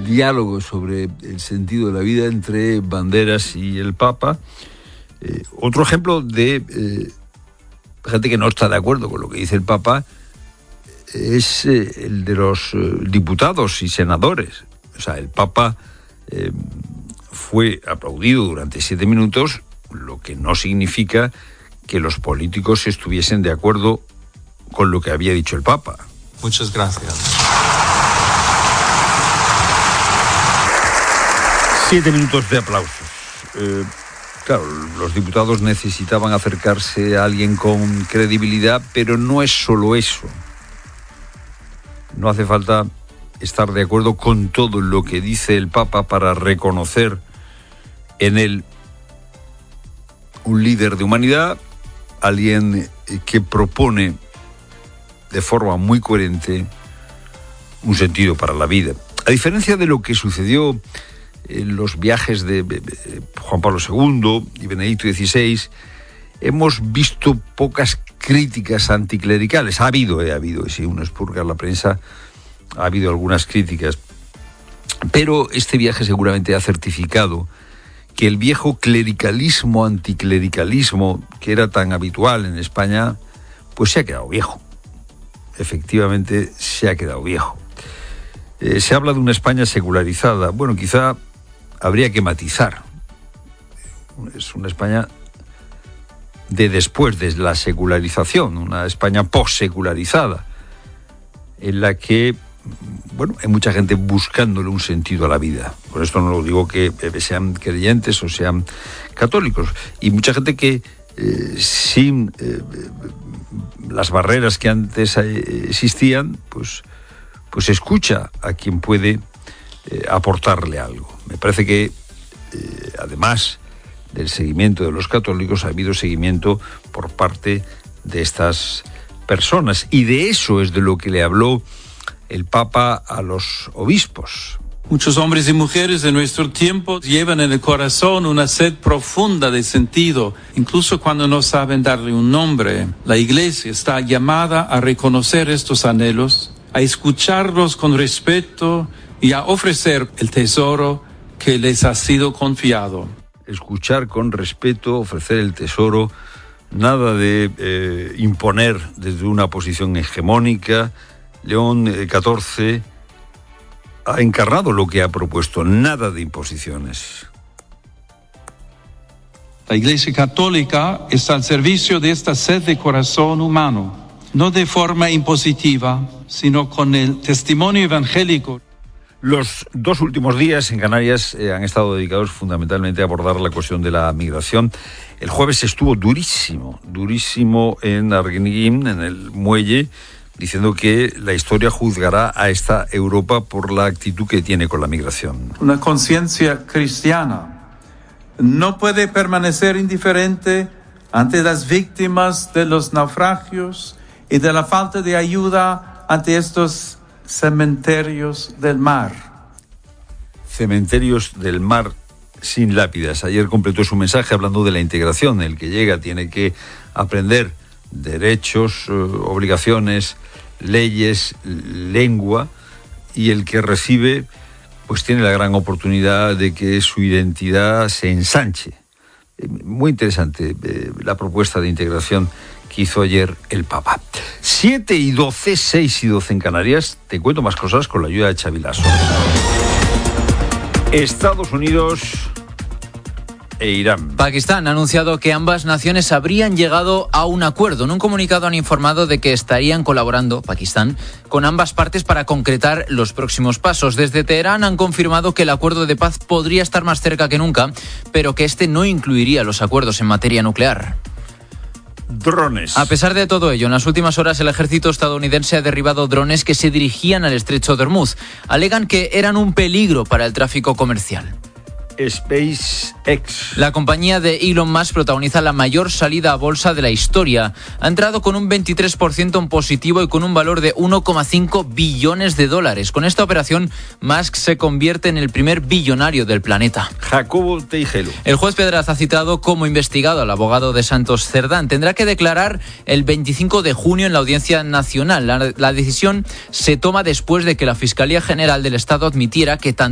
diálogo sobre el sentido de la vida entre Banderas y el Papa. Otro ejemplo de gente que no está de acuerdo con lo que dice el Papa es el de los diputados y senadores. O sea, el Papa fue aplaudido durante 7 minutos, lo que no significa que los políticos estuviesen de acuerdo con lo que había dicho el Papa. Muchas gracias. 7 minutos de aplausos. Claro, los diputados necesitaban acercarse a alguien con credibilidad, pero no es solo eso. No hace falta estar de acuerdo con todo lo que dice el Papa para reconocer en él un líder de humanidad, alguien que propone de forma muy coherente un sentido para la vida. A diferencia de lo que sucedió en los viajes de Juan Pablo II y Benedicto XVI, hemos visto pocas críticas anticlericales. Ha habido, si uno expurga la prensa, ha habido algunas críticas. Pero este viaje seguramente ha certificado que el viejo clericalismo, anticlericalismo, que era tan habitual en España, pues se ha quedado viejo. Efectivamente, se ha quedado viejo. Se habla de una España secularizada. Bueno, quizá habría que matizar. Es una España de después de la secularización, una España post-secularizada, en la que, bueno, hay mucha gente buscándole un sentido a la vida. Por esto no lo digo que sean creyentes o sean católicos. Y mucha gente que sin las barreras que antes existían, pues escucha a quien puede aportarle algo. Me parece que, además del seguimiento de los católicos, ha habido seguimiento por parte de estas personas. Y de eso es de lo que le habló el Papa a los obispos. Muchos hombres y mujeres de nuestro tiempo llevan en el corazón una sed profunda de sentido, incluso cuando no saben darle un nombre. La Iglesia está llamada a reconocer estos anhelos, a escucharlos con respeto y a ofrecer el tesoro que les ha sido confiado. Escuchar con respeto, ofrecer el tesoro, nada de imponer desde una posición hegemónica. León XIV ha encarnado lo que ha propuesto, nada de imposiciones. La Iglesia Católica está al servicio de esta sed de corazón humano, no de forma impositiva, sino con el testimonio evangélico. Los 2 últimos días en Canarias han estado dedicados fundamentalmente a abordar la cuestión de la migración. El jueves estuvo durísimo en Arguineguín, en el muelle, diciendo que la historia juzgará a esta Europa por la actitud que tiene con la migración. Una conciencia cristiana no puede permanecer indiferente ante las víctimas de los naufragios y de la falta de ayuda ante estos cementerios del mar. Cementerios del mar sin lápidas. Ayer completó su mensaje hablando de la integración. El que llega tiene que aprender derechos, obligaciones, leyes, lengua, y el que recibe pues tiene la gran oportunidad de que su identidad se ensanche. Muy interesante la propuesta de integración que hizo ayer el Papa. 7:12, 6:12 en Canarias. Te cuento más cosas con la ayuda de Xavi Lasso. Estados Unidos e Irán. Pakistán ha anunciado que ambas naciones habrían llegado a un acuerdo. En un comunicado han informado de que estarían colaborando, Pakistán, con ambas partes para concretar los próximos pasos. Desde Teherán han confirmado que el acuerdo de paz podría estar más cerca que nunca, pero que este no incluiría los acuerdos en materia nuclear. Drones. A pesar de todo ello, en las últimas horas el ejército estadounidense ha derribado drones que se dirigían al estrecho de Hormuz. Alegan que eran un peligro para el tráfico comercial. SpaceX. La compañía de Elon Musk protagoniza la mayor salida a bolsa de la historia. Ha entrado con un 23% en positivo y con un valor de $1,5 billones. Con esta operación, Musk se convierte en el primer billonario del planeta. Jacobo Teijelo. El juez Pedraz ha citado como investigado al abogado de Santos Cerdán. Tendrá que declarar el 25 de junio en la Audiencia Nacional. La decisión se toma después de que la Fiscalía General del Estado admitiera que tanto